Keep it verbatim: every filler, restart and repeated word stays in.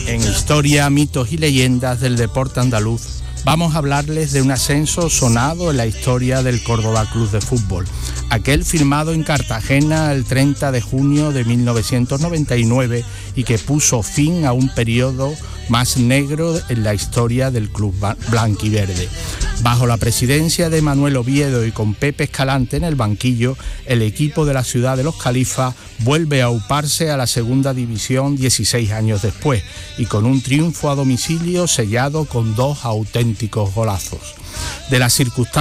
En Historia, Mitos y Leyendas del Deporte Andaluz, vamos a hablarles de un ascenso sonado en la historia del Córdoba Club de Fútbol, aquel firmado en Cartagena el treinta de junio de mil novecientos noventa y nueve y que puso fin a un periodo más negro en la historia del club blanquiverde. Bajo la presidencia de Manuel Oviedo y con Pepe Escalante en el banquillo, el equipo de la ciudad de los Califas vuelve a auparse a la segunda división dieciséis años después y con un triunfo a domicilio sellado con dos auténticos golazos. De las circunstancias